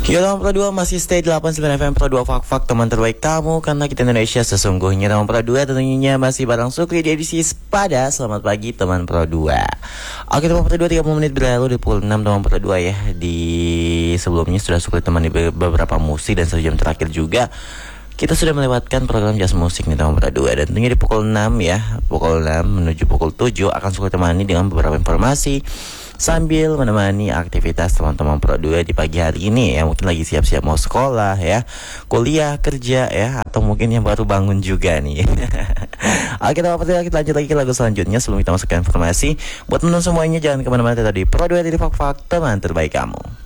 Ya teman Pro 2 masih stay 89 FM Pro 2 Fak teman terbaik kamu. Karena kita Indonesia sesungguhnya. Teman Pro 2 tentunya masih bareng Sukri di edisi Sepada. Selamat pagi teman Pro 2. Oke teman Pro 2, 30 menit berlalu di pukul 6 teman Pro 2 ya. Di sebelumnya sudah Sukri temani beberapa musik. Dan 1 jam terakhir juga kita sudah melewatkan program Jazz Musik nih teman Pro 2. Dan tentunya di pukul 6 ya, pukul 6 menuju pukul 7 akan Sukri temani dengan beberapa informasi sambil menemani aktivitas teman-teman Pro 2 di pagi hari ini ya. Mungkin lagi siap-siap mau sekolah ya, kuliah, kerja ya, atau mungkin yang baru bangun juga nih. Oke teman Pro 2, kita lanjut lagi ke lagu selanjutnya. Sebelum kita masuk ke informasi, buat teman semuanya jangan kemana-mana, tetap di Pro 2 di Fak teman terbaik kamu.